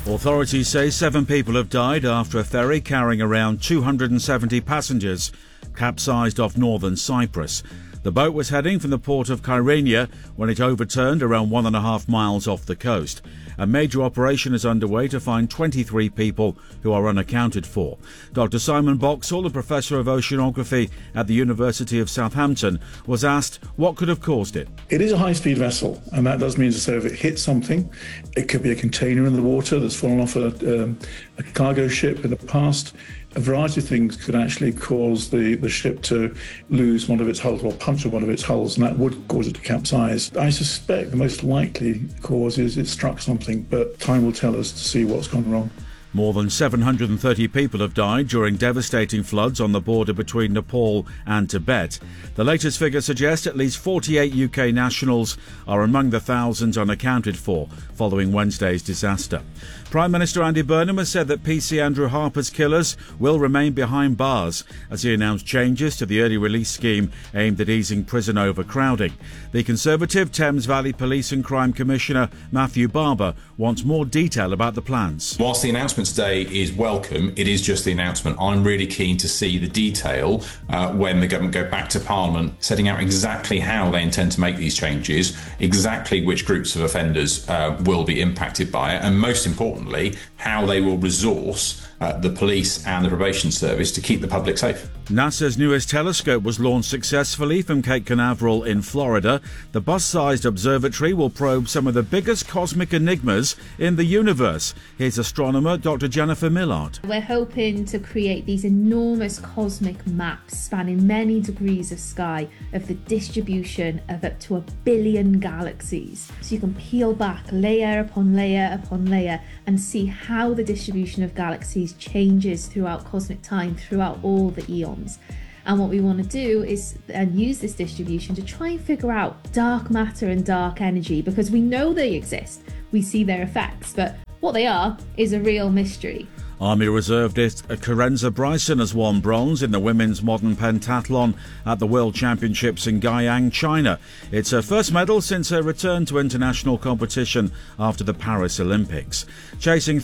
Authorities say 7 people have died after a ferry carrying around 270 passengers capsized off northern Cyprus. The boat was heading from the port of Kyrenia when it overturned around 1.5 miles off the coast. A major operation is underway to find 23 people who are unaccounted for. Dr. Simon Boxall, a professor of oceanography at the University of Southampton, was asked what could have caused it. It is a high-speed vessel, and that does mean that if it hits something, it could be a container in the water that's fallen off a cargo ship in the past. A variety of things could actually cause the ship to lose one of its hulls or puncture one of its hulls, and that would cause it to capsize. I suspect the most likely cause is it struck something, but time will tell us to see what's gone wrong. More than 730 people have died during devastating floods on the border between Nepal and Tibet. The latest figure suggests at least 48 UK nationals are among the thousands unaccounted for following Wednesday's disaster. Prime Minister Andy Burnham has said that PC Andrew Harper's killers will remain behind bars as he announced changes to the early release scheme aimed at easing prison overcrowding. The Conservative Thames Valley Police and Crime Commissioner Matthew Barber wants more detail about the plans. Whilst the announcement today is welcome, it is just the announcement. I'm really keen to see the detail when the government go back to Parliament, setting out exactly how they intend to make these changes, exactly which groups of offenders will be impacted by it, and most importantly, how they will resource the police and the probation service to keep the public safe. NASA's newest telescope was launched successfully from Cape Canaveral in Florida. The bus-sized observatory will probe some of the biggest cosmic enigmas in the universe. Here's astronomer Dr. Jennifer Millard. We're hoping to create these enormous cosmic maps spanning many degrees of sky of the distribution of up to 1 billion galaxies. So you can peel back layer upon layer upon layer and see how the distribution of galaxies changes throughout cosmic time, throughout all the eons. And what we want to do is use this distribution to try and figure out dark matter and dark energy, because we know they exist, we see their effects, but what they are is a real mystery. Army reservist Karenza Bryson has won bronze in the women's modern pentathlon at the World Championships in Guiyang, China. It's her first medal since her return to international competition after the Paris Olympics. Chasing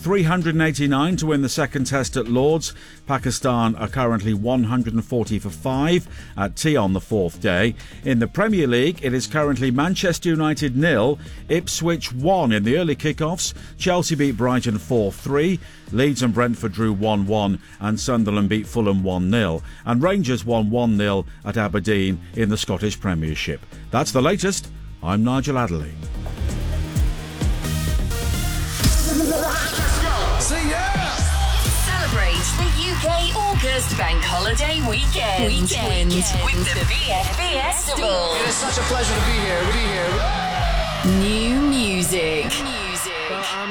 389 to win the second test at Lord's, Pakistan are currently 140 for 5 at tea on the fourth day. In the Premier League, it is currently Manchester United 0, Ipswich 1 in the early kickoffs. Chelsea beat Brighton 4-3. Leeds and Brentford drew 1-1 and Sunderland beat Fulham 1-0, and Rangers won 1-0 at Aberdeen in the Scottish Premiership. That's the latest. I'm Nigel Adderley. See ya! Celebrate the UK August Bank Holiday weekend. With the VFB Festival. It is such a pleasure to be here. New